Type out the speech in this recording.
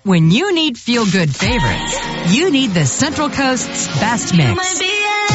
When you need feel-good favorites, you need the Central Coast's best mix.